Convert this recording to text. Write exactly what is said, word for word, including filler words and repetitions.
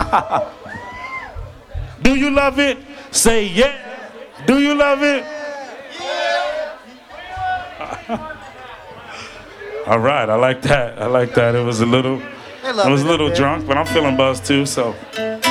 Do you love it? Say yeah. Do you love it? All right, I like that. I like that. It was a little, I was a little drunk, but I'm feeling buzzed too, so.